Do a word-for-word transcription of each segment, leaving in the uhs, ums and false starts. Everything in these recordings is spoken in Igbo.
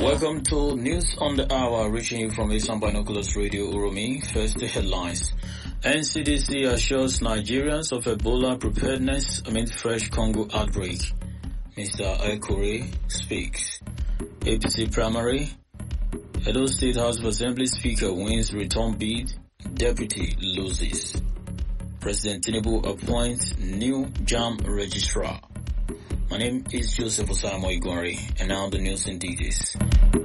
Welcome to News on the Hour, reaching you from Asian Binoculars Radio Uromi. First, the headlines. N C D C assures Nigerians of Ebola preparedness amid fresh Congo outbreak. Mister Ekure speaks. A P C primary. Edo State House of Assembly Speaker wins return bid. Deputy loses. President Tinubu appoints new JAMB registrar. My name is Joseph Osamo Igori, and now the news in details.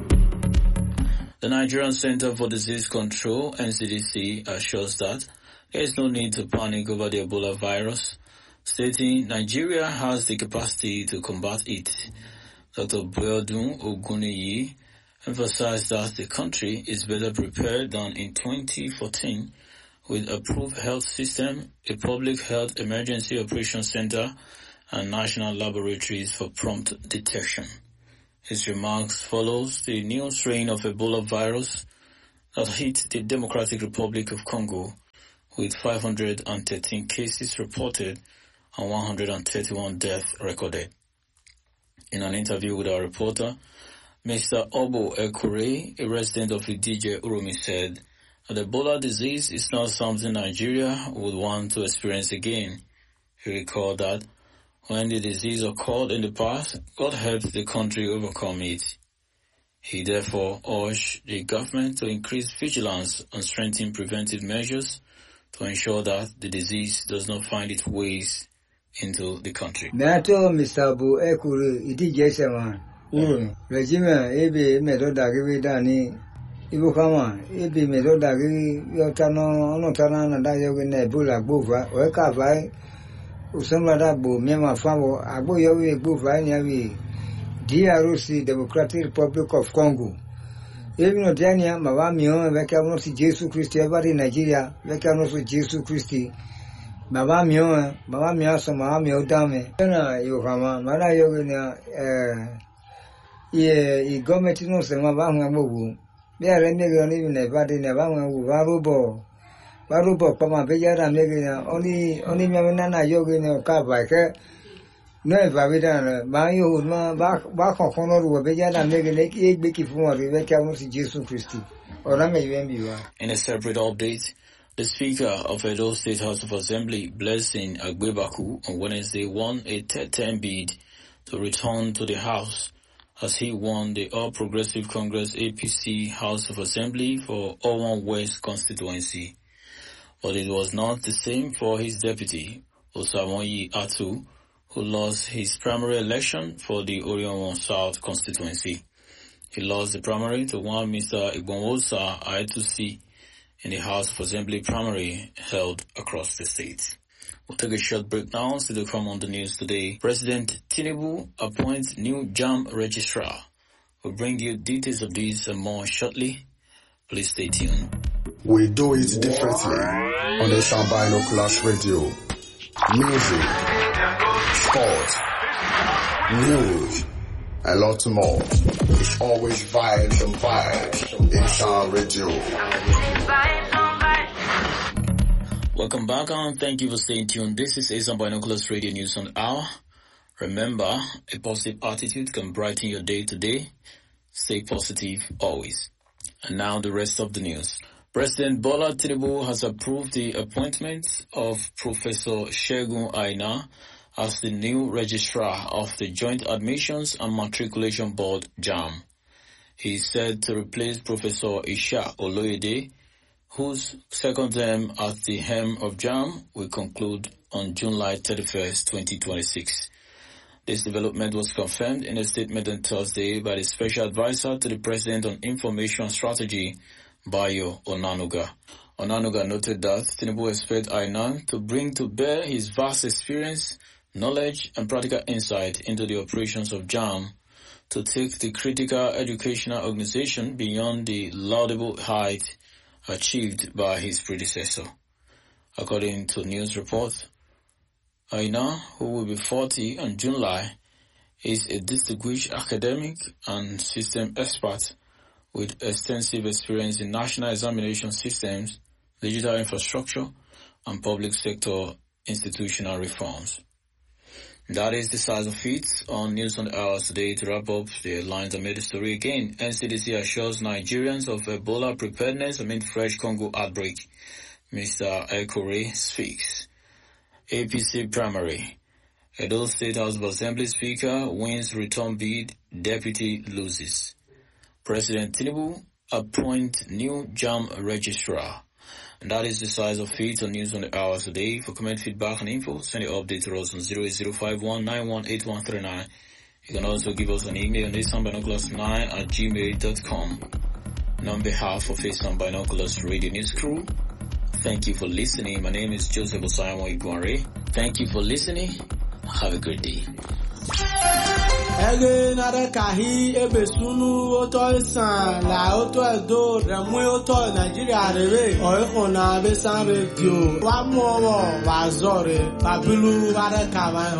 The Nigerian Center for Disease Control, N C D C, assures that there is no need to panic over the Ebola virus, stating Nigeria has the capacity to combat it. Doctor Biodun Oguniyi emphasized that the country is better prepared than in twenty fourteen with approved health system, a public health emergency operations center, and national laboratories for prompt detection. His remarks follows the new strain of Ebola virus that hit the Democratic Republic of Congo, with five hundred thirteen cases reported and one hundred thirty-one deaths recorded. In an interview with our reporter, Mister Obo Ekure, a resident of Idije Uromi, said that Ebola disease is not something Nigeria would want to experience again. He recalled that when the disease occurred in the past, God helped the country overcome it. He therefore urged the government to increase vigilance and strengthen preventive measures to ensure that the disease does not find its ways into the country. Nato Mister Abu Ekuru Idije Seman Uru Regime Ebe Medoda Gibi Dani Ibukama Ebe Medoda Gibi Yotano Onotana Nada Yogi Nebula Buva Weka Vai Usamada Bu Mema Famo Abu Yogi Buva Yavi D R C Democratic Republic of Congo. Even Odania Mavamio Vekanosi Jesu Christi everybody in Nigeria Vekanosi Jesu Christi Mavamio Mavamio Samamio Dame Yana Yohama Mara Yogina eh Ye government no se Mavanga Mugu. They are making even a body in a Varubo Varubo Pama Vejara making only only Mamana Yogi no Kabaka. No, if I did my old man back back on Honor Vejara making eight big for Vekamusi Jesus Christi. Or I may even be one. In a separate update, the Speaker of Edo State House of Assembly, Blessing Agbebaku, on Wednesday won a third term bid to return to the House as he won the All Progressive Congress A P C House of Assembly for Owan West constituency. But it was not the same for his deputy, Osamoyi Atu, who lost his primary election for the Orion South constituency. He lost the primary to one Mister Igbonwosa Aetusi in the House of Assembly primary held across the state. We'll take a short break now, so to come on the news today. President Tinubu appoints new JAMB registrar. We'll bring you details of this and more shortly. Please stay tuned. We do it differently on the Asian Binoculars Radio. Music, sport, news, a lot more. It's always vibes and vibes in Asian Radio. Welcome back and thank you for staying tuned. This is Asian Binoculars Radio News on the Hour. Remember, a positive attitude can brighten your day today. Stay positive always. And now the rest of the news. President Bola Tinubu has approved the appointment of Professor Segun Aina as the new registrar of the Joint Admissions and Matriculation Board, JAMB. He is said to replace Professor Isha Oloyede, whose second term at the helm of JAMB will conclude on July thirty-first, twenty twenty-six. This development was confirmed in a statement on Thursday by the Special Advisor to the President on Information Strategy, Bayo Onanuga. Onanuga noted that Tinubu expects Aina to bring to bear his vast experience, knowledge, and practical insight into the operations of JAMB to take the critical educational organization beyond the laudable height achieved by his predecessor. According to news reports, Aina, who will be forty in July, is a distinguished academic and system expert with extensive experience in national examination systems, digital infrastructure, and public sector institutional reforms. That is the size of it on News on the Hour today. To wrap up the headlines amid the story again, N C D C assures Nigerians of Ebola preparedness amid fresh Congo outbreak. Mister Ekore speaks. A P C primary. Edo State House of Assembly Speaker wins return bid, deputy loses. President Tinubu appoint new JAMB registrar. And that is the size of it on News on the Hour today. For comment, feedback, and info, send your update to us on zero eight zero five one nine one eight one three nine. You can also give us an email on Eastern Binoculars nine at gmail dot com. And on behalf of Eastern Binoculars Radio News Crew, thank you for listening. My name is Joseph Osayamo Iguare. Thank you for listening. Have a great day. Ege nare kahi ebe sunu oto isan la oto edo remu oto Nigeria rebe oiko na besan radio wa mowo wa zore babilu ware kawai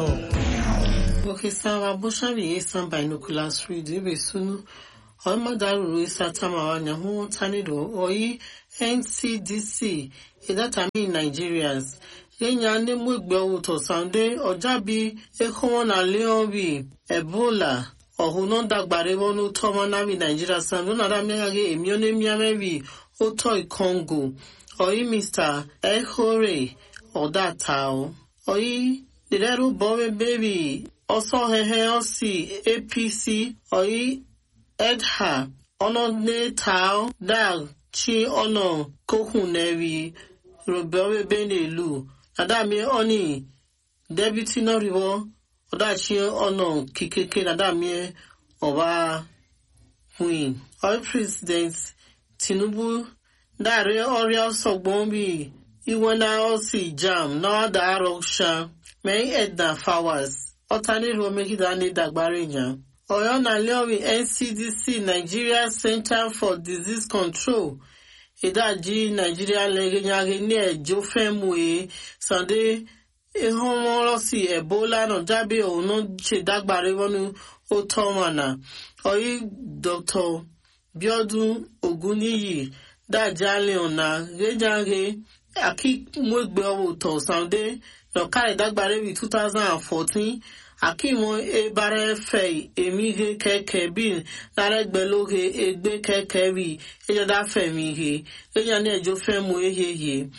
ho. Okay, so wa busha bi Eastern Binoculars Radio ebe sunu o madaru isa tamawa nyahu tanido oyi N C D C idata mi Nigerians Kenya ne mugbe uto Sunday ojabi ekomo na leobi Ebola ohuno dagbare wonu tomo na bi Nigeria sandu na da megage emione miamebi oto Congo oyi Mister Ekore odatao oyi direru bobe baby oso hehe osi A P C oyi edha ono ne tao dag chi ono kokunewi robewe benelu Nadami oni deputy no rivo odachi ono kikeke nadami oba queen. All President Tinubu dare oria sogbombi iwena osi jam no da roksha may edna fawaz otani ro make dani dagbarenya. Oyo na lewi N C D C Nigeria Center for Disease Control Idaji Nigeria legenyage ne jofemwe Sunday ehomorosi Ebola no jabe ono che dagbare wonu otomana oyi Doctor Biodun Oguniyi dajale ona gejange aki mwegbe owo to Sunday no kare dagbare bi two thousand fourteen Akimo e bare fei emihe keke bin naregbeloge egbe keke wi ejada femihe ejane ejo femu eheye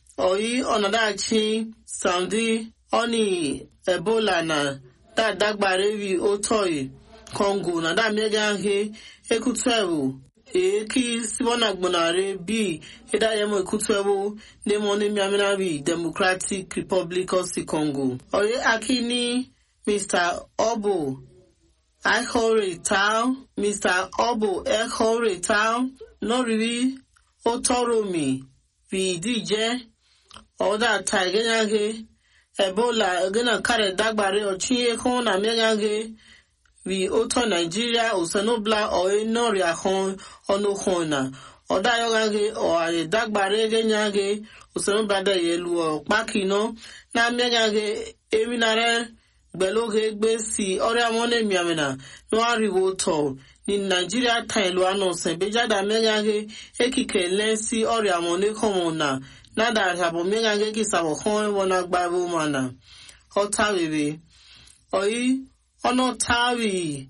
oyi onadachi Saudi oni Ebola na da dagbare wi otoi Congo na da meganhe ekutwewo eki sibona gbonare bi edayemo ekutwewo nemo ne miamina wi Democratic Republic of Congo oyi akini Mister Obo Ekore Town, Mister Obo Ekore Town, no really Otoromi, vi D J, or that Tiganage, Ebola, gonna carry dagbare or chie con a megage, vi Oto Nigeria, or Sanobla, or a Noria hon, or no hona, or Diogage, or a dagbare genyage, or Sanobla yelu, or Makino, na megage, Eminare. Beloge gbesi ore amone miamena no ariwo to ni Nigeria time lo anonse bejada megage ekike lensi ore amone komona nada habo megage kisabo kon wona gbabu mana hotawewe oyi ono tawi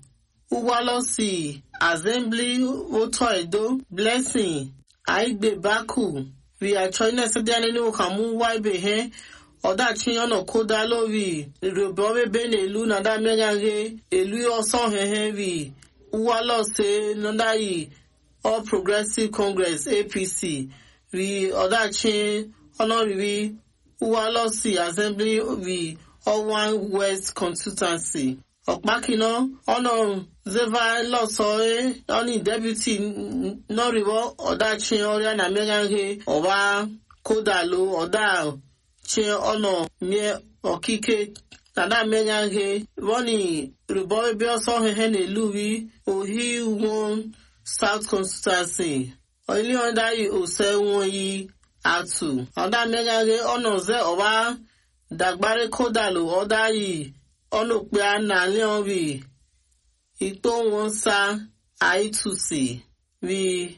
uwalosi assembly voto edo blessing aigbe baku we are trying to say ni okamu waibe he Odachi ono koda lovi robobe bene elu na da megage elu oso hehevi uwalo se nandai All Progressive Congress A P C we odachi ono rivi uwalo si assembly we all one West constituency Okmakino ono zeva losoe oni deputy no rivo odachi oria na megage oba koda lo oda che ono mie okike tada menyange woni rubo bi oso hehe ne luwi ohi won South constituency only under yi ose won yi atu oda menyange ono ze oba dagbare kodalo oda yi ono pe ana le obi ito won sa aitusi wi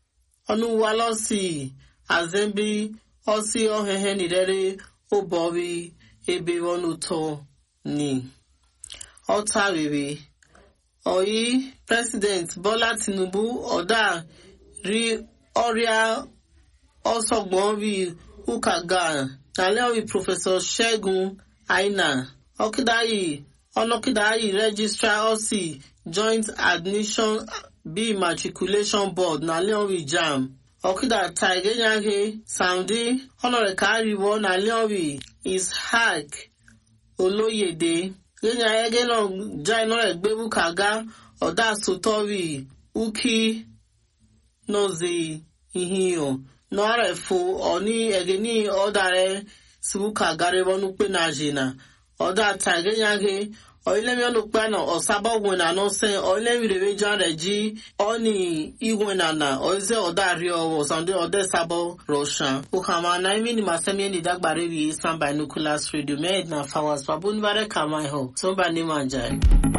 onu walosi azembi Osi ohehe nidere obobi ebe wonu to ni ọta rere oyi president Bola Tinubu ọ̀dà rí ọrịa ọsọgbọn rí ukaga nalẹ́ orí Professor Ṣẹ́gun Aina ọkịdayi ọlọ́kịdayi registrar ọsì joint admission b matriculation board nalẹ́ orí jam ọkịda taigenyaghe Saudi ọlọ́rẹ̀káríwọ́ nalẹ́ orí Ishaq Olóyèdè genya ege náà já iná rẹ̀ gbé bukaga ọ̀dà sotọ́rì uki nozi ihiyo náà rẹ̀ fo ọ̀ní ẹ̀gẹ́ ní ọ̀dà rẹ̀ sibukaga rẹ̀ wọnú pé náà jìnà ọ̀dà taigenyaghe ọ̀ilẹ́mi ọ̀nùpẹ́ náà ọ̀sábọ̀gwẹ̀ náà nọ́sẹ̀ ọ̀ilẹ́mi rẹ̀ jọ rẹ̀ jí ọ̀ní ìwẹ̀ nànà ọ̀ẹ́sẹ̀ ọ̀dà rí ọwọ́ sàndé ọ̀dẹ́ sábọ̀ rọ̀ṣà ukama náà imi ni màsẹ́mi ẹni dàgbàrẹ́ rí Eastern Binoculars Radio mẹ́ẹ̀d na fawaz babu nbàrẹ́ kàmá ihò tó ń bá ní mà jẹ́.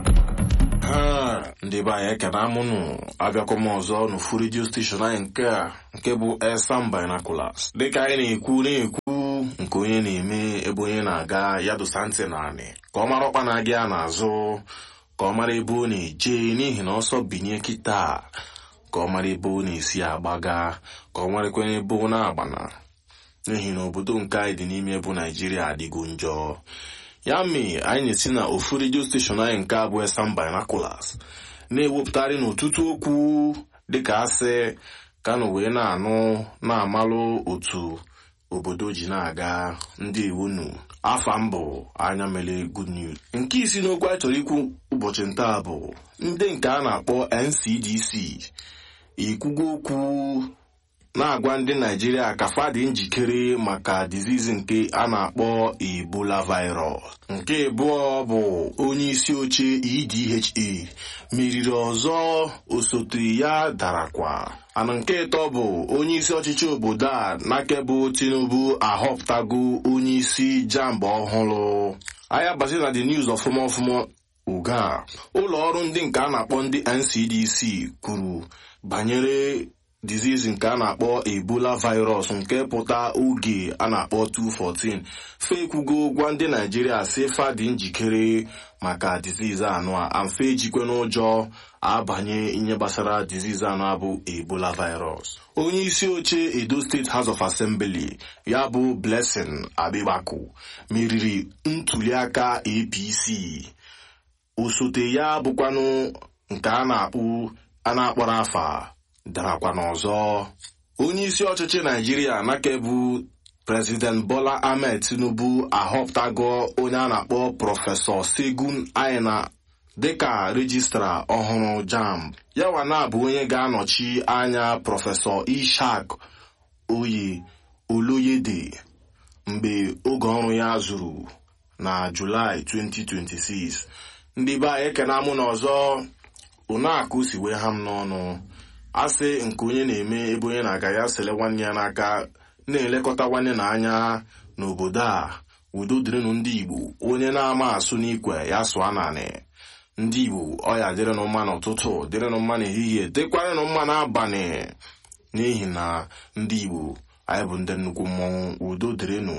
ndị be anyị ekene amụnụ abịakwa m ọzọ n'ofu redio steshọn anyị nke a nke bụ Eastern Binoculars dịka anyị na-ekwu na-ekwu nke onye na-eme ebe onye na-aga ya dosa ntị naanị ka ọ mara ọkpa na-aga ya n'azụ ka ọ mara ebe ọ na-eje n'ihi na ọsọ binye kịta ka ọ mara ebe ọ na-esi agbaga ka ọ marakwa ebe ọ na-agbana n'ihi na obodo nke anyị dị n'ime bụ Naijiria adịgo njọ ya mee anyị na-esi na ofu redio steshọn anyị nke a bụ Eastern Binoculars na-ewepụtarị n'ọtụtụ okwu dịka asị ka na wee na-anụ na-amalụ otu obodo ji na-aga ndị iwunu afa mbụ anya mele good news. Nke isi n'okwu anyị chọrọ ikwu ụbọchị ntaa bụ ndị nke a na-akpọ N C D C ikwugo okwu na-agwa ndị Naijiria ka fa dị njikere maka disease nke a na-akpọ Ebola virus. Nke abụọ bụ onye isi oche E D H A meriri ọzọ osote ya darakwa. Ana nke ịtọ bụ onye isi ọchịchị obodo a n'akebụ Tinubu ahọpụtago onye isi jamb ọhụrụ. Anya bazi na the news ọfụma ọfụma uga ụlọ ọrụ ndị nke a na-akpọ ndị N C D C kwuru banyere disease nke a na-akpọ Ebola virus nke pụta oge a na-akpọ two fourteen fekwugo gwa ndị Naijiria si fa dị njikere maka disease anụ a amfe ejikwe n'ụjọ abanye ihe gbasara disease anụ abụ Ebola virus. Onye isi oche Edo State House of Assembly ya bụ Blessing Abibaku meriri ntuliaka A P C. Osote ya bụkwanụ nke a na-akpụ a na-akpọrọ afa darakwa n'ọzọ. Onye isi ọchịchị Naijiria n'akebu President Bola Ahmed Tinubu ahọpụtago onye a na-akpọ Prọfesọ Ṣẹ́gun Aina dịka rejistra ọhụrụ jamb. Yawa na-abụ onye ga-anọchi anya Prọfesọ Ishaq Oye Oloyede mgbe oge ọrụ ya zuru na Julaị twenty twenty-six. Ndị be anyị ekene amụ n'ọzọ ụnakụ si wee ha m n'ọnụ asị nke onye na-eme ebe onye na-aga ya sele nwanne ya n'aka na-elekọta nwanne na anya n'obodo a udo dịrịnụ ndị Igbo onye na-ama asụ n'ikwe ya sụọ naanị. Ndị Igbo ọya dịrịnụ mma n'ụtụtụ dịrịnụ mma n'ehihie dịkwarịnụ mma n'abalị n'ihi na ndị Igbo anyị bụ ndị nnukwu mmọnwụ udo dịrịnụ.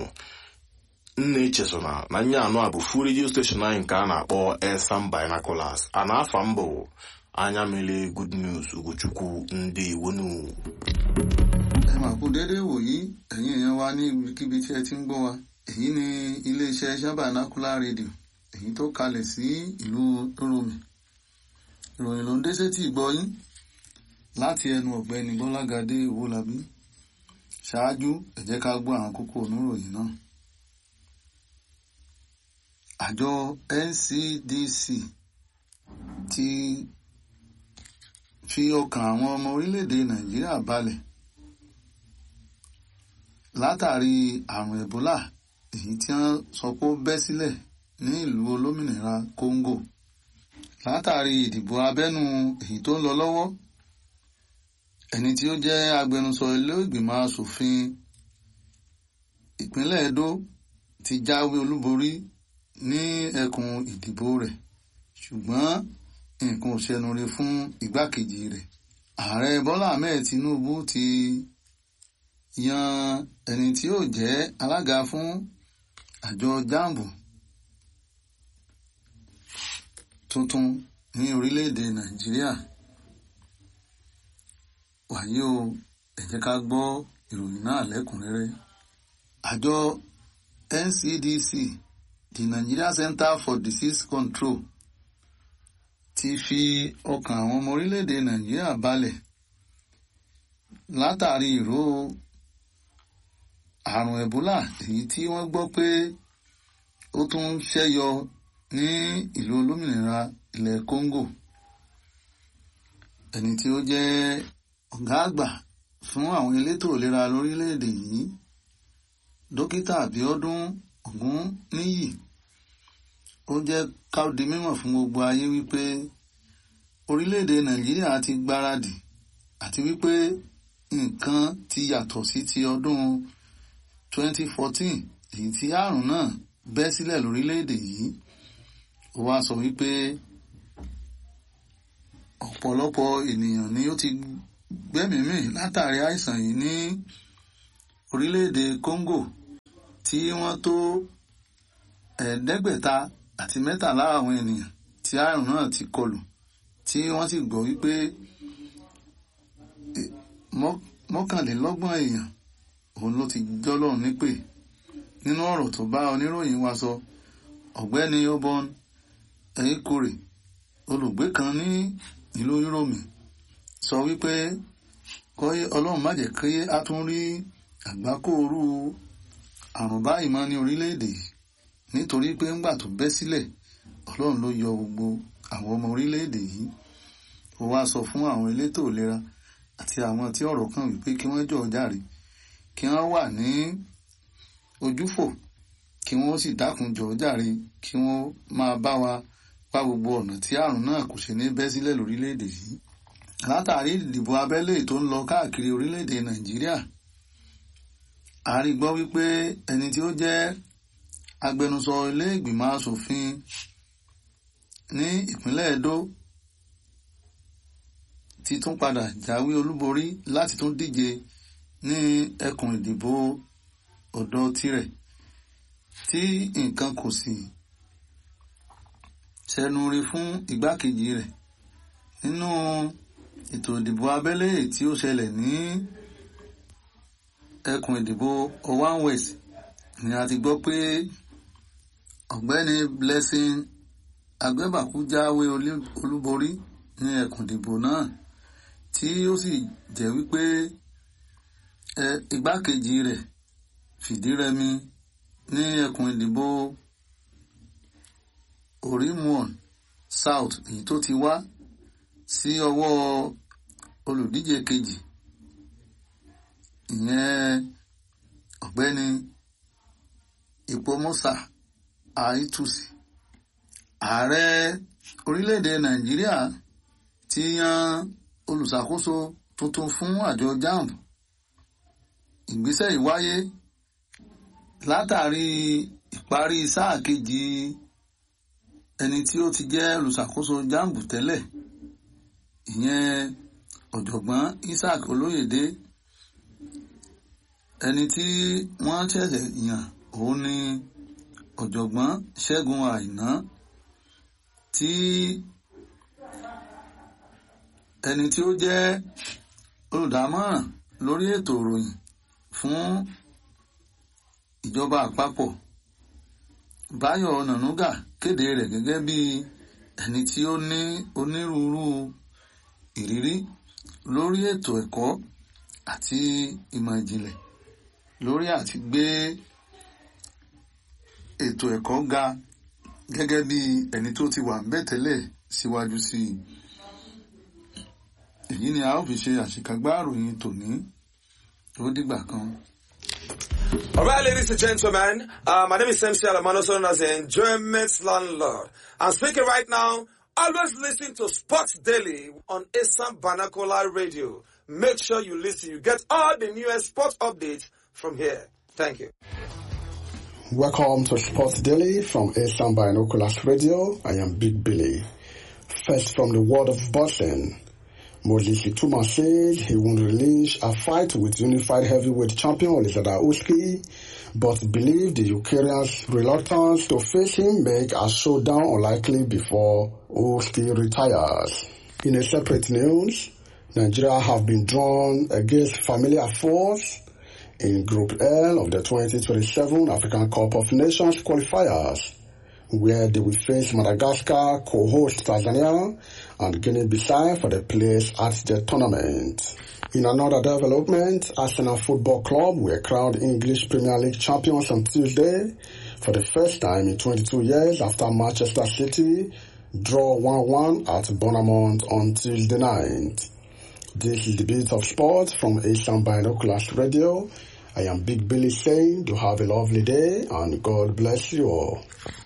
Nne echezona na nye anụ a bụ fu redio steshọn anyị nke a na-akpọ Eastern Binoculars a na-afa mbụ anya mele good news Ugochukwu ndị iwonu. Ẹ máa kú dédé wòyí ẹ̀yin èèyàn wa ní ibikíbi tí ẹ ti ń gbọ́ wa. Èyí ni iléeṣẹ́ Eastern Binocular Radio èyí tó kalẹ̀ sí ìlú Oromi. Ìròyìn ló ń dé sétí ìgbọ́ yín láti ẹnu ọ̀gbẹ́ni Bọ́lágadé Owólabí. Ṣáájú ẹ jẹ́ ká gbọ́ àwọn kókó oníròyìn náà. Àjọ N C D C ti fi ọkàn àwọn ọmọ orílẹ̀-èdè Nàìjíríà balẹ̀ látàrí àrùn Ebola èyí tí wọ́n sọ pé ó bẹ́ sílẹ̀ ní ìlú olómìnira Congo látàrí ìdìbò abẹ́nú èyí tó ń lọ lọ́wọ́. Ẹni tí ó jẹ́ agbẹnusọ ilé ìgbìmọ̀ asòfin ìpínlẹ̀ Edo ti jáwé olúborí ní ẹkùn ìdìbò rẹ̀ ṣùgbọ́n nǹkan ò ṣẹnure fún igbákejì rẹ̀. Ààrẹ Bọ́lá Ahmed Tinubu ti yan ẹni tí yóò jẹ́ alága fún àjọ jamb tuntun ní orílẹ̀-èdè Nàìjíríà. Wàyí o, ẹ jẹ́ ká gbọ́ ìròyìn náà lẹ́kùnrẹ́rẹ́. Àjọ N C D C, the Nigeria Center for Disease Control, ti fi ọkàn àwọn ọmọ orílẹ̀-èdè Nàìjíríà balẹ̀ látàrí ìró àrùn Ebola èyí tí wọ́n gbọ́ pé ó tún ṣẹ́yọ ní ìlú olómìnira ilẹ̀ Congo. Ẹni tí ó jẹ́ ọ̀gá àgbà fún àwọn elétò ìlera lórílẹ̀-èdè yìí, Dókítà Abíọ́dún Ògúnníyì, ó jẹ́ ká di mímọ̀ fún gbogbo ayé wípé orílẹ̀-èdè Nàìjíríà ti gbáradì àti wípé nǹkan ti yàtọ̀ sí ti ọdún twenty fourteen èyí tí àrùn náà bẹ́ sílẹ̀ lórílẹ̀-èdè yìí. Ó wá sọ wípé ọ̀pọ̀lọpọ̀ ènìyàn ni ó ti gbẹ́mìí mì látàrí àìsàn yìí ní orílẹ̀-èdè Congo, tí wọ́n tó ẹ̀ẹ́dẹ́gbẹ̀ta àti mẹ́tàlá àwọn ènìyàn tí àrùn náà ti kọlù, tí wọ́n sì gbọ́ wípé mọ́kànlélọ́gbọ̀n èèyàn òun ló ti jọ́lọ́run nípè. Nínú ọ̀rọ̀ tó bá oníròyìn wa sọ, ọ̀gbẹ́ni Obon Eikore, olùgbé kan ní ìlú Yúróòmù, sọ wípé kọ́yé Ọlọ́run má jẹ́ kí a tún rí àgbákòrú àrùn báyìí mọ́ ní orílẹ̀-èdè yìí, nítorí pé ńgbà tó bẹ́ sílẹ̀ Ọlọ́run ló yọ gbogbo àwọn ọmọ orílẹ̀-èdè yìí. Ó wá sọ fún àwọn elétò ìlera àti àwọn tí ọ̀rọ̀ kàn wípé kí wọ́n jọ̀ọ́ jàre, kí wọ́n wà ní ojúfò, kí wọ́n sì dákun jọ̀ọ́ jàre, kí wọ́n máa bá wa pa gbogbo ọ̀nà tí àrùn náà kò ṣe ní bẹ́ sílẹ̀ lórílẹ̀-èdè yìí. Látàrí ìdìbò abẹ́lé tó ń lọ káàkiri orílẹ̀-èdè Nàìjíríà, a rí gbọ́ wípé ẹni tí ó jẹ́ agbẹnusọ ilé ìgbìmọ̀ asòfin ní ìpínlẹ̀ Edo ti tún padà jáwé olúborí láti tún díje ní ẹkùn ìdìbò ọ̀dọ̀ tirẹ̀, tí nǹkan kò sì ṣẹnu rí fún igbákejì rẹ̀. Nínú ètò ìdìbò abẹ́lé tí ó ṣẹlẹ̀ ní ẹkùn ìdìbò Owan West ni a ti gbọ́ pé ọ̀gbẹ́ni Blessing Agbẹ́bàkú jáwé olúborí ní ẹkùn ìdìbò náà, tí ó sì jẹ́ wípé igbákejì rẹ̀ fìdírẹmi ní ẹkùn ìdìbò Orimuon South, èyí tó ti wá sí ọwọ́ olùdíje kejì, ìyẹn ọ̀gbẹ́ni Ipomosa Aitusi. Ààrẹ orílẹ̀-èdè Nàìjíríà ti yan olùṣàkóso tuntun fún àjọ JAMB. Ìgbésẹ̀ yìí wáyé látàrí ìparí sáà kejì ẹni tí ó ti jẹ́ olùṣàkóso JAMB tẹ́lẹ̀, ìyẹn ọ̀jọ̀gbọ́n Isaac Olóyèdé. Ẹni tí wọ́n ṣẹ̀ṣẹ̀ yàn òun ni ọ̀jọ̀gbọ́n Ṣẹ́gun Àìná, tí ẹni tí ó jẹ́ olùdámọ̀ràn lórí ètò ìròyìn fún ìjọba àpapọ̀, Báyọ̀ Ọ̀nànúgà, kéde rẹ̀ gẹ́gẹ́ bí ẹni tí ó ní onírúurú ìrírí lórí ètò ẹ̀kọ́ àti ìmọ̀ ìjìnlẹ̀ lórí àti gbé ètò ẹ̀kọ́ ga, gẹ́gẹ́ bí ẹni tó ti wà ńbẹ̀ tẹ́lẹ̀ síwájú sí i. Èyí ni a ó fi ṣe àṣekágbá ìròyìn tòní. Ó dìgbà kan. All right, ladies and gentlemen, uh, my name is M C Alamano, known as the Enjoyment Landlord. I'm speaking right now. Always listen to Sports Daily on Asam Banakola Radio. Make sure you listen. You get all the newest sports updates from here. Thank you. Welcome to Sports Daily from Asam Binoculars Radio. I am Big Billy. First from the world of boxing. Moses Ituma said he won't release a fight with unified heavyweight champion Alexander Usyk, but believed the Ukrainian's reluctance to face him make a showdown unlikely before Usyk retires. In a separate news, Nigeria have been drawn against familiar foes in Group L of the twenty twenty-seven African Cup of Nations qualifiers, where they will face Madagascar, co-host Tanzania, and Guinea-Bissau for the place at the tournament. In another development, Arsenal Football Club were crowned English Premier League champions on Tuesday for the first time in twenty-two years after Manchester City draw one one at Bournemouth on Tuesday night. This is the Beat of Sport from Asian Binoculars Radio. I am Big Billy saying do have a lovely day and God bless you all.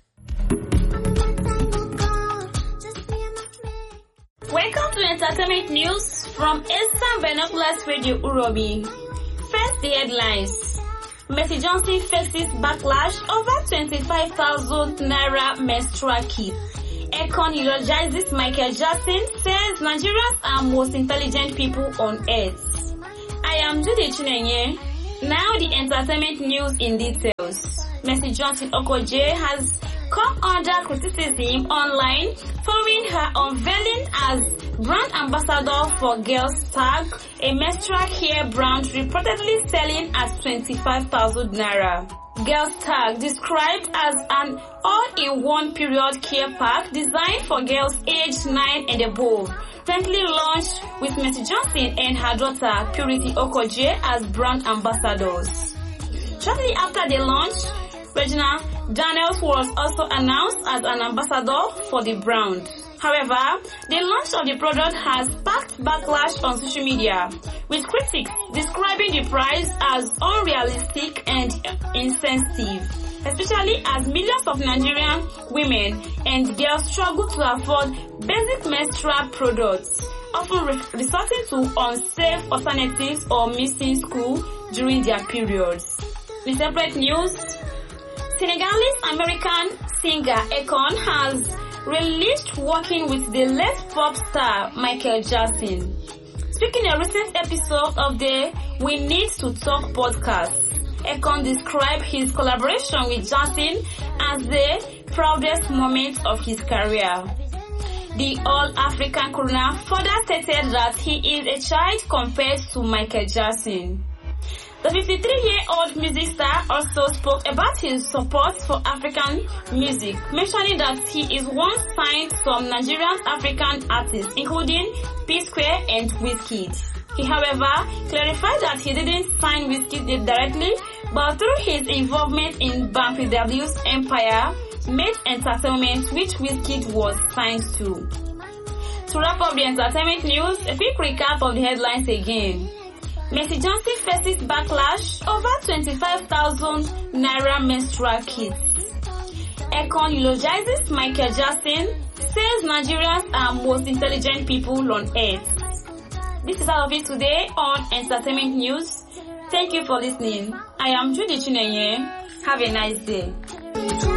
Welcome to Entertainment News from Eastern Binoculars Radio Uromi. First, the headlines. Mercy Johnson faces backlash over twenty-five thousand naira menstrual kit. Econ eulogizes Michael Jackson, says Nigerians are most intelligent people on earth. I am Judy Chinenye. Now the entertainment news in details. Mercy Johnson Okoje has come under criticism online following her unveiling as brand ambassador for Girls Tag, a menstrual care brand reportedly selling at twenty-five thousand naira. Girls Tag, described as an all-in-one period care pack designed for girls aged nine and above, recently launched with Mercy Johnson and her daughter Purity Okoje as brand ambassadors. Shortly after the launch, Regina Daniels was also announced as an ambassador for the brand. However, the launch of the product has sparked backlash on social media, with critics describing the price as unrealistic and insensitive, especially as millions of Nigerian women and girls struggle to afford basic menstrual products, often re- resorting to unsafe alternatives or missing school during their periods. In separate news, Senegalese-American singer Akon has released working with the late pop star Michael Jackson. Speaking in a recent episode of the We Need to Talk podcast, Akon described his collaboration with Jackson as the proudest moment of his career. The All-African crooner further stated that he is a child compared to Michael Jackson. The fifty-three-year-old music star also spoke about his support for African music, mentioning that he is once signed some Nigerian African artists, including P-Square and Wizkid. He, however, clarified that he didn't sign Wizkid directly, but through his involvement in Banky W's Empire Made Entertainment, which Wizkid was signed to. To wrap up the entertainment news, a quick recap of the headlines again. Mercy Johnson faces backlash over twenty-five thousand naira menstrual kits. Akon eulogizes Michael Jackson, says Nigerians are most intelligent people on earth. This is all of it today on Entertainment News. Thank you for listening. I am Judy Chinenye. Have a nice day.